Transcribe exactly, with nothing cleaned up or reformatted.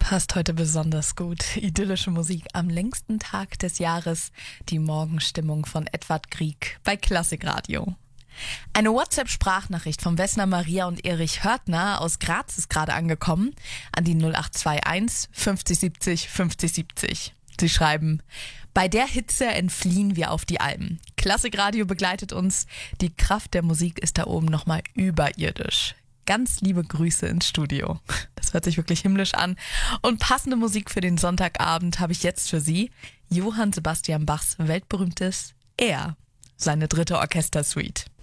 Passt heute besonders gut. Idyllische Musik am längsten Tag des Jahres. Die Morgenstimmung von Edvard Grieg bei Klassikradio. Eine WhatsApp-Sprachnachricht von Vesna Maria und Erich Hörtner aus Graz ist gerade angekommen an die null acht zwei eins fünfzig siebzig fünfzig siebzig. Sie schreiben: Bei der Hitze entfliehen wir auf die Alpen. Klassikradio begleitet uns. Die Kraft der Musik ist da oben nochmal überirdisch. Ganz liebe Grüße ins Studio. Das hört sich wirklich himmlisch an. Und passende Musik für den Sonntagabend habe ich jetzt für Sie. Johann Sebastian Bachs weltberühmtes Er, seine dritte Orchestersuite.